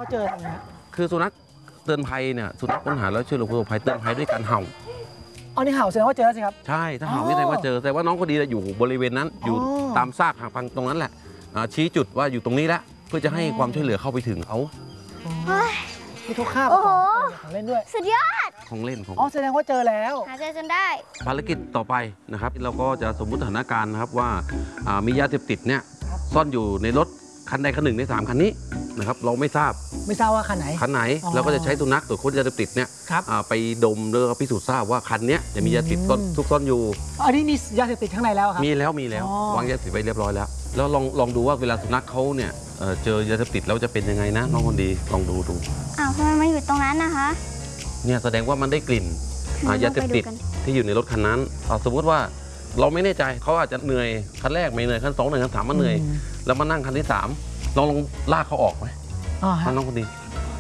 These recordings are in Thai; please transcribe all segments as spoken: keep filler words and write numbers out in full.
เขาเจออะไรฮะคือสุนัขเตือนภัยเนี่ยสุนัขค้นหาแล้วช่วยเหลือผู้ประสบภัยเตือนภัยด้วยการเห่าอ๋อนี่เห่าแสดงว่าเจอแล้วสิครับใช่ถ้าเห่านี่แสดงว่าเจอแต่ว่าน้องคนดีอยู่บริเวณนั้นอยู่ตามซากหางพังตรงนั้นแหละชี้จุดว่าอยู่ตรงนี้แล้วเพื่อจะให้ความช่วยเหลือเข้าไปถึงเขามีทุกข้าวของเล่นด้วยสุดยอดของเล่นของอ๋อแสดงว่าเจอแล้วหาเจอจนได้ภารกิจต่อไปนะครับเราก็จะสมมุติสถานการณ์นะครับว่ามียาเสพติดเนี่ยซ่อนอยู่ในรถคันใดคันหนึ่งในสามคันนี้นะครับเราไม่ทราบไม่ทราบว่าคันไหนคันไหนเราก็จะใช้สุนัขตรวจค้นยาเสพติดเนี่ยไปดมแล้วก็พิสูจน์ทราบว่าคันนี้จะมียาเสพติดซุกซ่อนอยู่อันนี้มียาเสพติดข้างในแล้วครับมีแล้วมีแล้ววางยาเสพติดไว้เรียบร้อยแล้วแล้วลองลองดูว่าเวลาสุนัขเขาเนี่ยเจอยาเสพติดแล้วจะเป็นยังไงนะน้องคนดีลองดูดูอ้าวทำไมมันอยู่ตรงนั้นนะคะเนี่ยแสดงว่ามันได้กลิ่นยาเสพติดที่อยู่ในรถคันนั้นสมมติว่าเราไม่แน่ใจเขาอาจจะเหนื่อยคันแรกไม่เหนื่อยคันสองเหนื่อยคันสามมันเหนื่อยแล้วมานั่งคันที่สามลองลองลากเขาออกไหมน้องคนดี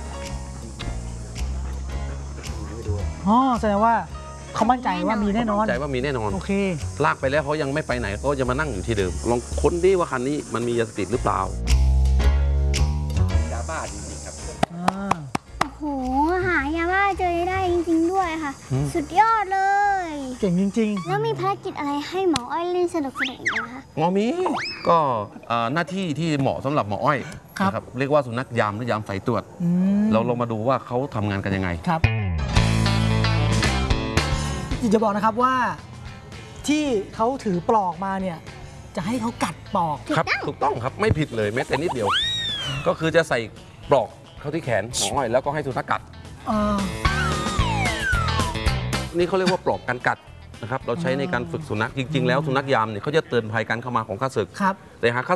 อ๋อแสดงว่าเขามั่นใจว่ามีแน่นอนมั่นใจว่ามีแน่นอนโอเคลากไปแล้วเขายังไม่ไปไหนเขาจะมานั่งอยู่ที่เดิมลองค้นดิว่าคันนี้มันมียาเสพติดหรือเปล่ายาบ้าจริงๆครับโอ้โหหายาบ้าเจอได้จริงๆด้วยค่ะสุดยอดเลยเก่งจริงๆแล้วมีภารกิจอะไรให้หมออ้อยเล่นสนุกสนุกอีกไหมคะหมอมีก็หน้าที่ที่เหมาะสำหรับหมออ้อยนะครับเรียกว่าสุนัขยามหรือยามสายตรวจเราลองมาดูว่าเขาทำงานกันยังไงครับจะบอกนะครับว่าที่เขาถือปลอกมาเนี่ยจะให้เขากัดปลอกครับถูกต้องครับไม่ผิดเลยแม้แต่นิดเดียวก็คือจะใส่ปลอกเข้าที่แขนหมออ้อยแล้วก็ให้สุนัขกัดนี่เขาเรียกว่าปลอกกันกัดนะครับเราใช้ในการฝึกสุนัขจริงๆแล้วสุนัขยามเนี่ยเขาจะเตือนภัยการเข้ามาของข้าศึกแต่หาก